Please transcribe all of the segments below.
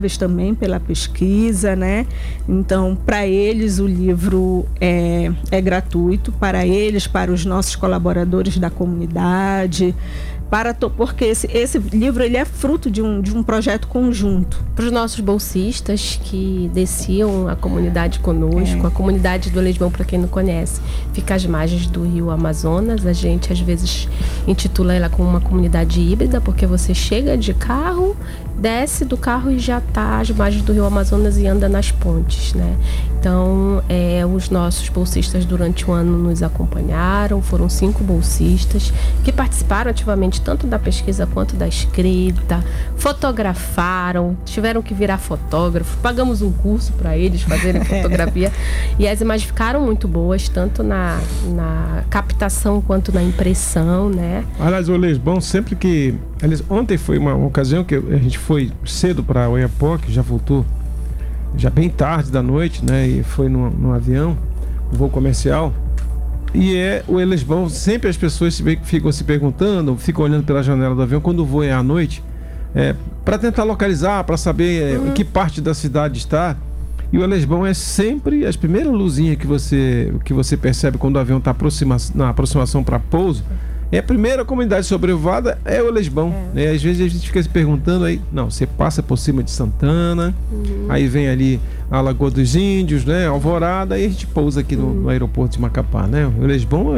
também pela pesquisa, né? Então, para eles o livro é gratuito, para eles, para os nossos colaboradores da comunidade, porque esse livro ele é fruto de um projeto conjunto. Para os nossos bolsistas que desciam a comunidade conosco, a comunidade do Elesbão, para quem não conhece, fica às margens do Rio Amazonas. A gente às vezes intitula ela como uma comunidade híbrida, porque você chega de carro, desce do carro e já está às margens do Rio Amazonas e anda nas pontes, né? Então, os nossos bolsistas durante o ano nos acompanharam, foram 5 bolsistas que participaram ativamente tanto da pesquisa quanto da escrita, fotografaram, tiveram que virar fotógrafo, pagamos um curso para eles fazerem fotografia e as imagens ficaram muito boas, tanto na captação quanto na impressão, né? Aliás, o Elesbão, sempre que... Aliás, ontem foi uma ocasião que a gente foi cedo para Oiapoque, já voltou já bem tarde da noite, né? E foi num avião, um voo comercial. E o Elesbão, sempre as pessoas ficam se perguntando, ficam olhando pela janela do avião quando o voo é à noite, para tentar localizar, para saber em que parte da cidade está. E o Elesbão é sempre as primeiras luzinhas que você percebe quando o avião está na aproximação para pouso. A primeira comunidade sobrevoada é o Elesbão, né? Às vezes a gente fica se perguntando aí, não, você passa por cima de Santana, aí vem ali a Lagoa dos Índios, né? Alvorada, aí a gente pousa aqui no aeroporto de Macapá, né? O Elesbão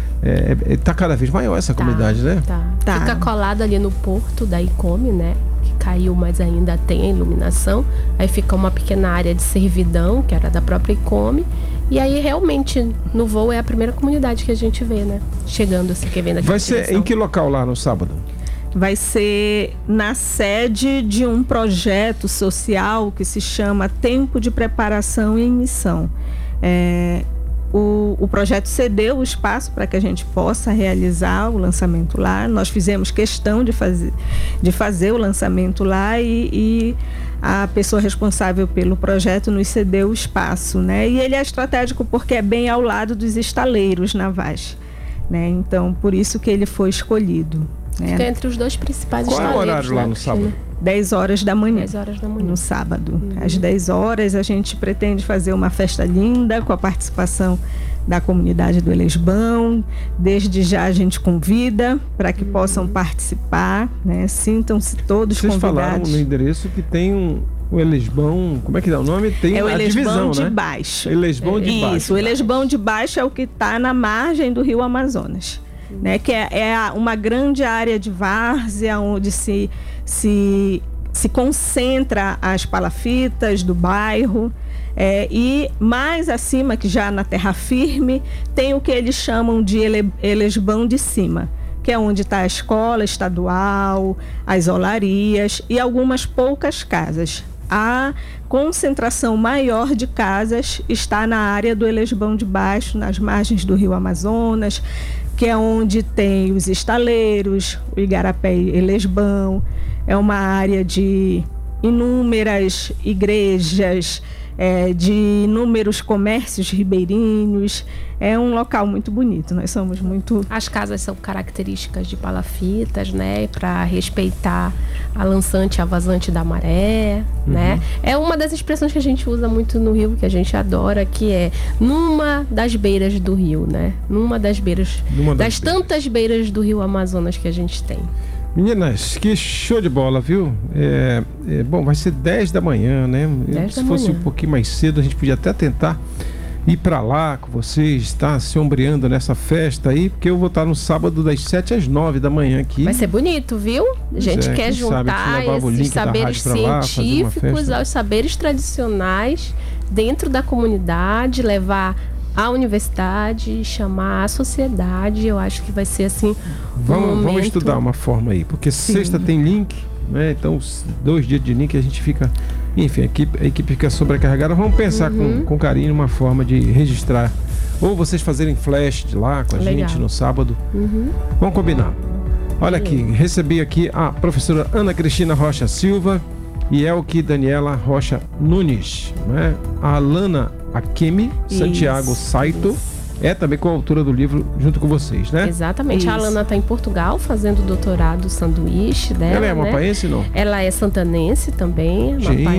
tá cada vez maior essa comunidade, né? Tá. Fica colado ali no porto da ICOME, né? Que caiu, mas ainda tem a iluminação. Aí fica uma pequena área de servidão, que era da própria ICOME. E aí, realmente, no voo é a primeira comunidade que a gente vê, né? Chegando, assim, que vem daqui. Vai ser em que local lá no sábado? Vai ser na sede de um projeto social que se chama Tempo de Preparação e Missão. O projeto cedeu o espaço para que a gente possa realizar o lançamento lá. Nós fizemos questão de fazer o lançamento lá e a pessoa responsável pelo projeto nos cedeu o espaço, né? E ele é estratégico porque é bem ao lado dos estaleiros navais, né? Então, por isso que ele foi escolhido, né? Fica entre os 2 principais estaleiros. Qual é o horário lá no sábado? 10 horas da manhã. 10 horas da manhã. No sábado. Às 10 horas a gente pretende fazer uma festa linda com a participação da comunidade do Elesbão. Desde já a gente convida para que possam participar, né? Sintam-se todos convidados. Vocês falaram no endereço que tem o Elesbão, como é que dá o nome? Tem o a Elesbão divisão, de né? Baixo. Elesbão de Baixo. Isso, o Elesbão de Baixo é o que está na margem do Rio Amazonas, né? Que é uma grande área de várzea onde se concentra as palafitas do bairro. E mais acima, que já na terra firme, tem o que eles chamam de Elesbão de Cima, que é onde está a escola estadual, as olarias e algumas poucas casas. A concentração maior de casas está na área do Elesbão de Baixo, nas margens do Rio Amazonas, que é onde tem os estaleiros, o Igarapé Elesbão. É uma área de inúmeras igrejas, de inúmeros comércios ribeirinhos. É um local muito bonito. Nós somos muito... As casas são características de palafitas, né? Para respeitar a lançante, a vazante da maré, né? É uma das expressões que a gente usa muito no Rio, que a gente adora, que é numa das beiras do rio, né? Numa das beiras, das tantas beiras do Rio Amazonas que a gente tem. Meninas, que show de bola, viu? Bom, vai ser 10 da manhã, né? Se fosse um pouquinho mais cedo, a gente podia até tentar ir pra lá com vocês, estar se ombreando nessa festa aí, porque eu vou estar no sábado das 7 às 9 da manhã aqui. Vai ser bonito, viu? A gente quer juntar esses saberes científicos aos saberes tradicionais dentro da comunidade, levar a universidade, chamar a sociedade. Eu acho que vai ser assim vamos estudar uma forma aí, porque sexta tem link, né? Então 2 dias de link a gente fica, enfim, a equipe fica sobrecarregada. Vamos pensar com carinho uma forma de registrar, ou vocês fazerem flash de lá com a gente no sábado. Vamos combinar. Olha aqui, recebi aqui a professora Ana Cristina Rocha Silva e Elke Daniela Rocha Nunes, né? A Alana Akemi Santiago Saito é também coautora do livro junto com vocês, né? Exatamente. Isso. A Alana está em Portugal fazendo o doutorado sanduíche dela. Ela é né? amapaense, não? Ela é santanense também, Sim.